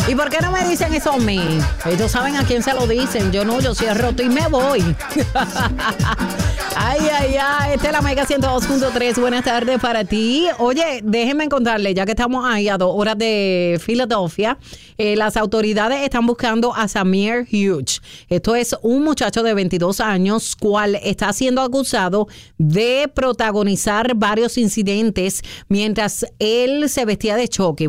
¿Y por qué no me dicen eso a mí? Ellos saben a quién se lo dicen. Yo no, yo cierro y me voy. Ay, ay, ay. Esta es la Mega 102.3. Buenas tardes para ti. Oye, déjenme contarle, ya que estamos ahí a 2 horas de Filadelfia, las autoridades están buscando a Samir Hughes. Esto es un muchacho de 22 años, cual está siendo acusado de protagonizar varios incidentes mientras él se vestía de choque.